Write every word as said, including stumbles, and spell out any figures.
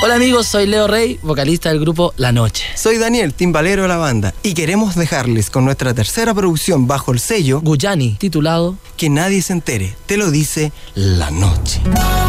Hola amigos, soy Leo Rey, vocalista del grupo La Noche. Soy Daniel, timbalero de la banda, y queremos dejarles con nuestra tercera producción bajo el sello Guyani, titulado Que nadie se entere, te lo dice La Noche.